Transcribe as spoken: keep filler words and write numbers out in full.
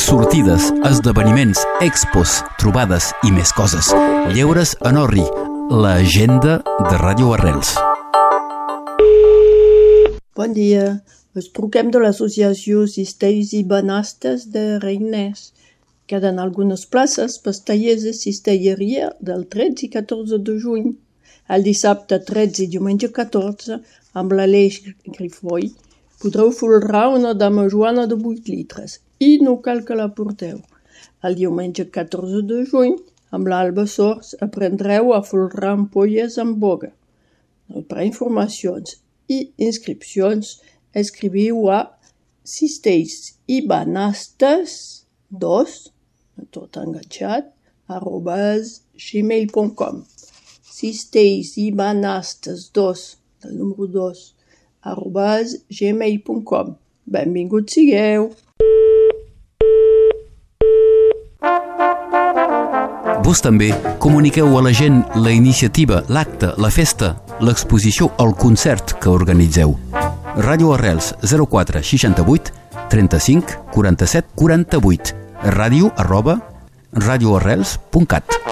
sortides, esdeveniments, expos, trobades i més coses. Lleures en Orri, l'agenda de Ràdio Arrels. Bon dia. Us truquem de l'associació Cistells i Banastes de Reiners. Queden algunes places per tallers de cistelleria del tretze i catorze de juny. El dissabte tretze i diumenge catorze, amb l'Aleix Grifoll, podreu folrar una dama joana de vuit litres i no cal que la porteu. El diumenge catorze de juny, amb l'Alba Sors, aprendreu a folrar ampolles amb boga. Per informacions i inscripcions, escriviu a cistells i banastes dos, tot enganxat, arrobas gmail punt com. cistells i banastes dos, el número dos, arrobas gmail punt com. Benvinguts sigueu! Vos també comuniqueu a la gent la iniciativa, l'acte, la festa, l'exposició o el concert que organitzeu. Ràdio Arrels zero quatre seixanta-vuit trenta-cinc quaranta-set quaranta-vuit, ràdio arroba radioarrels punt cat.